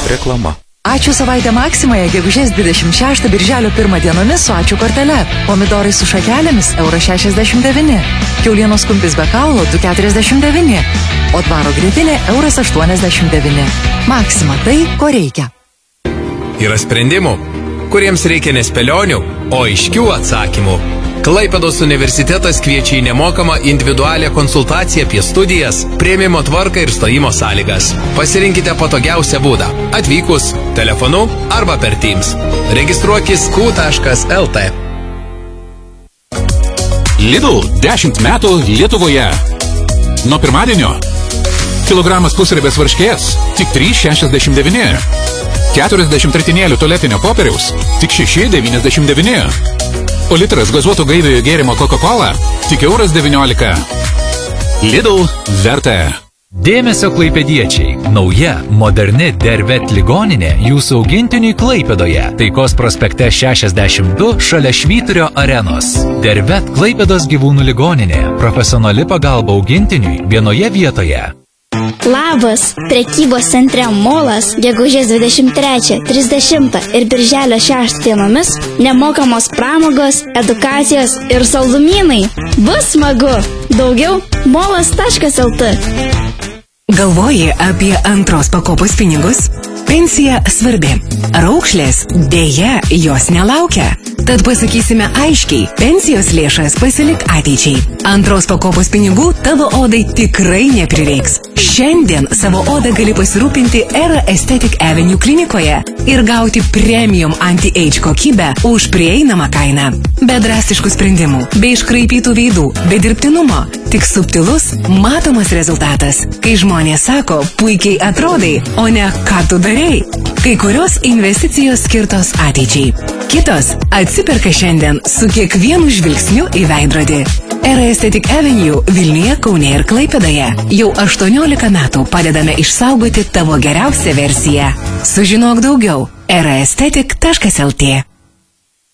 Reklama. Ačiū savaitę Maksimoje, gegužės 26 birželio 1 dienomis su ačiū kortele. Pomidorai su šakelėmis €69. Kiaulienos kumpis be kaulo €2,49. O dvaro grietinė €89. Maksima tai, ko reikia. Yra sprendimų, kuriems reikia nespėlionių, o aiškių atsakymų. Klaipėdos universitetas kviečia į nemokamą individualią konsultaciją apie studijas, priėmimo tvarką ir stojimo sąlygas. Pasirinkite patogiausią būdą – atvykus, telefonu arba per Teams. Registruokis q.lt. Lidl 10 metų Lietuvoje. Nuo pirmadienio kilogramas pusribės varškės tik $3,69. 40 ritinėlių tualetinio popieriaus tik $6,99. O litras gazuoto gaiviojo gėrimo Coca-Cola tik €19. Lidl verta. Dėmesio klaipėdiečiai. Nauja, moderni Dervet ligoninė jūsų augintiniui Klaipėdoje. Taikos prospekte 62 šalia Švyturio arenos. Dervet Klaipėdos gyvūnų ligoninė. Profesionali pagalba augintiniui vienoje vietoje. Labas! Prekybos centre Molas gegužės 23, 30 ir birželio 6 dienomis nemokamos pramogos, edukacijos ir saldumynai. Bus smagu! Daugiau molas.lt. Galvoji apie antros pakopos pinigus? Pensija svarbi. Raukšlės dėja jos nelaukia. Tad pasakysime aiškiai, pensijos lėšas pasilik ateičiai. Antros pakopos pinigų tavo odai tikrai neprireiks. Šiandien savo odą gali pasirūpinti Era Aesthetic Avenue klinikoje ir gauti premium anti-age kokybę už prieinamą kainą. Be drastiškų sprendimų, be iškraipytų veidų, be dirbtinumo, tik subtilus, matomas rezultatas. Kai žmonės sako, puikiai atrodai, o ne ką tu darei. Kai kurios investicijos skirtos ateičiai. Kitos atsiperka šiandien su kiekvienu žvilgsniu į veidrodį. Era Aesthetic Avenue Vilniuje, Kaune ir Klaipėdoje. Jau 18 metų padedame išsaugoti tavo geriausią versiją. Sužinok daugiau. eraesthetic.lt